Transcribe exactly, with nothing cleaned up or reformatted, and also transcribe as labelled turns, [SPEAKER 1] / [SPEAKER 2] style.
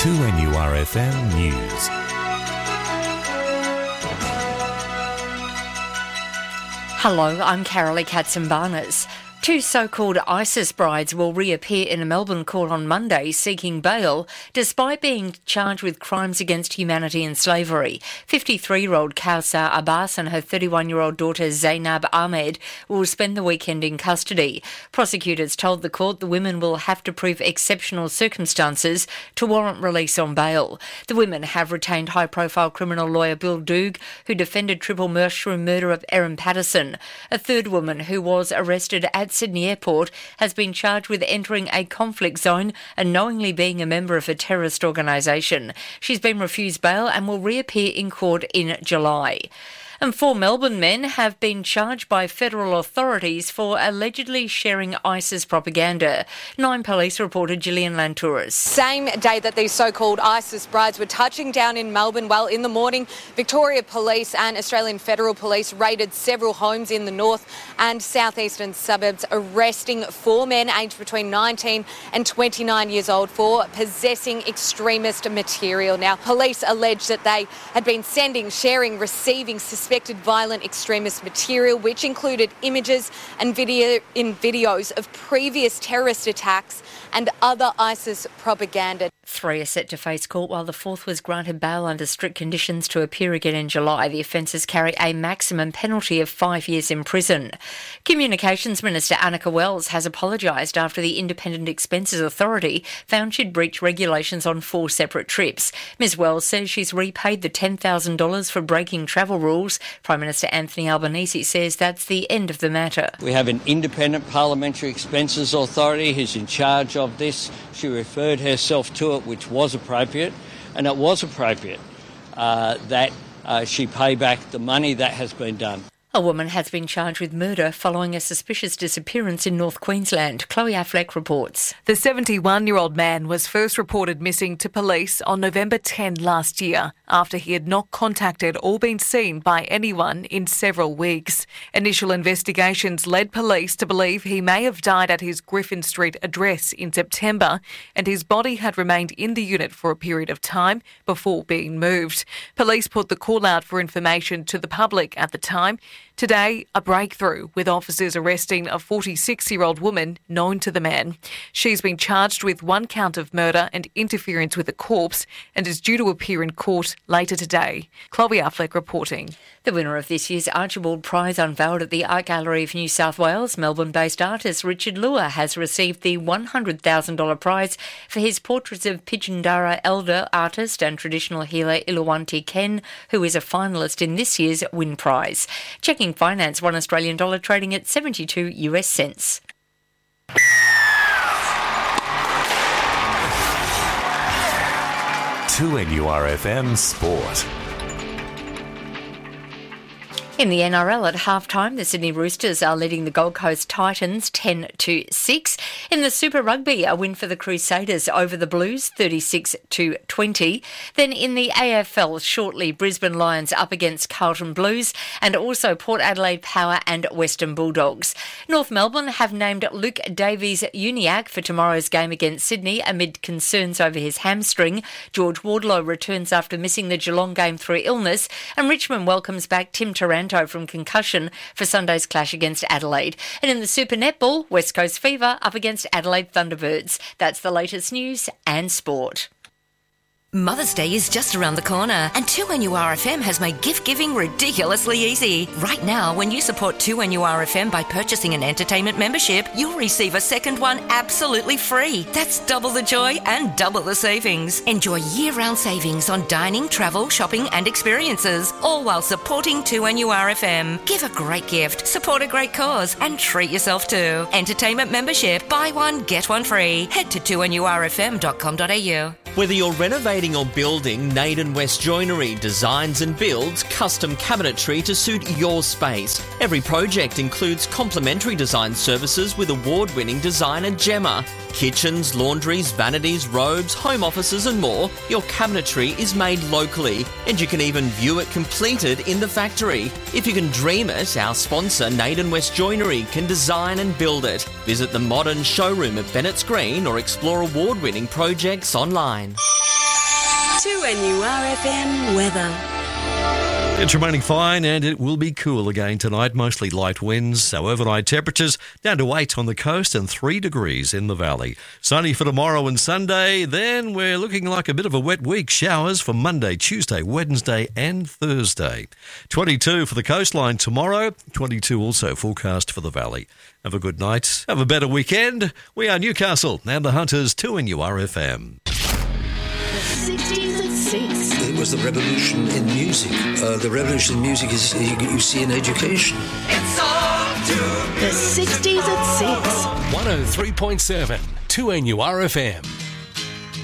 [SPEAKER 1] two N U R F M News.
[SPEAKER 2] Hello, I'm Carolee Katzenbarnes. Two so-called ISIS brides will reappear in a Melbourne court on Monday seeking bail, despite being charged with crimes against humanity and slavery. fifty-three-year-old Kausar Abbas and her thirty-one-year-old daughter Zainab Ahmed will spend the weekend in custody. Prosecutors told the court the women will have to prove exceptional circumstances to warrant release on bail. The women have retained high-profile criminal lawyer Bill Doog, who defended triple mushroom murder of Erin Patterson. A third woman who was arrested at Sydney Airport has been charged with entering a conflict zone and knowingly being a member of a terrorist organisation. She's been refused bail and will reappear in court in July. And four Melbourne men have been charged by federal authorities for allegedly sharing ISIS propaganda. Nine Police reporter Gillian Lantouris.
[SPEAKER 3] Same day that these so-called ISIS brides were touching down in Melbourne, well, in the morning, Victoria Police and Australian Federal Police raided several homes in the north and southeastern suburbs, arresting four men aged between nineteen and twenty-nine years old for possessing extremist material. Now, police allege that they had been sending, sharing, receiving suspicious violent extremist material, which included images and video in videos of previous terrorist attacks and other ISIS propaganda.
[SPEAKER 2] Three are set to face court, while the fourth was granted bail under strict conditions to appear again in July. The offences carry a maximum penalty of five years in prison. Communications Minister Annika Wells has apologised after the Independent Expenses Authority found she'd breached regulations on four separate trips. Ms Wells says she's repaid the ten thousand dollars for breaking travel rules. Prime Minister Anthony Albanese says that's the end of the matter.
[SPEAKER 4] We have an independent Parliamentary Expenses Authority who's in charge of this. She referred herself to it, which was appropriate, and it was appropriate uh, that uh, she pay back the money that has been done.
[SPEAKER 2] A woman has been charged with murder following a suspicious disappearance in North Queensland. Chloe Affleck reports.
[SPEAKER 5] The seventy-one-year-old man was first reported missing to police on November tenth last year after he had not contacted or been seen by anyone in several weeks. Initial investigations led police to believe he may have died at his Griffin Street address in September, and his body had remained in the unit for a period of time before being moved. Police put the call out for information to the public at the time. Today, a breakthrough with officers arresting a forty-six-year-old woman known to the man. She's been charged with one count of murder and interference with a corpse and is due to appear in court later today. Chloe Affleck reporting.
[SPEAKER 2] The winner of this year's Archibald Prize unveiled at the Art Gallery of New South Wales, Melbourne-based artist Richard Lua has received the one hundred thousand dollars prize for his portraits of Pitjantjatjara elder artist and traditional healer Iluwanti Ken, who is a finalist in this year's Win Prize. Checking finance, one Australian dollar trading at seventy-two US cents.
[SPEAKER 1] two N U R F M Sport.
[SPEAKER 2] In the N R L at half-time, the Sydney Roosters are leading the Gold Coast Titans ten to six. In the Super Rugby, a win for the Crusaders over the Blues, thirty-six to twenty. Then in the A F L, shortly, Brisbane Lions up against Carlton Blues and also Port Adelaide Power and Western Bulldogs. North Melbourne have named Luke Davies-Uniacke for tomorrow's game against Sydney amid concerns over his hamstring. George Wardlow returns after missing the Geelong game through illness, and Richmond welcomes back Tim Taranto from concussion for Sunday's clash against Adelaide. And in the Super Netball, West Coast Fever up against Adelaide Thunderbirds. That's the latest news and sport.
[SPEAKER 6] Mother's Day is just around the corner, and two N U R F M has made gift-giving ridiculously easy. Right now, when you support two N U R F M by purchasing an entertainment membership, you'll receive a second one absolutely free. That's double the joy and double the savings. Enjoy year-round savings on dining, travel, shopping and experiences, all while supporting two N U R F M. Give a great gift, support a great cause, and treat yourself too. Entertainment membership, buy one, get one free. Head to two N U R F M dot com dot a u.
[SPEAKER 7] Whether you're renovating or building, Naden West Joinery designs and builds custom cabinetry to suit your space. Every project includes complimentary design services with award-winning designer Gemma. Kitchens, laundries, vanities, robes, home offices and more. Your cabinetry is made locally, and you can even view it completed in the factory. If you can dream it, our sponsor Naden West Joinery can design and build it. Visit the modern showroom at Bennett's Green or explore award-winning projects online.
[SPEAKER 8] two N U R F M weather.
[SPEAKER 9] It's remaining fine and it will be cool again tonight, mostly light winds. Our overnight temperatures down to eight on the coast and three degrees in the valley. Sunny for tomorrow and Sunday, then we're looking like a bit of a wet week. Showers for Monday, Tuesday, Wednesday and Thursday. twenty-two for the coastline tomorrow, twenty-two also forecast for the valley. Have a good night, have a better weekend. We are Newcastle and the Hunters, two N U R F M.
[SPEAKER 8] sixties at six.
[SPEAKER 10] It was the revolution in music. Uh, the revolution in music is you, you see in education.
[SPEAKER 8] It's on to the sixties at six.
[SPEAKER 1] one oh three point seven, two N U R F M.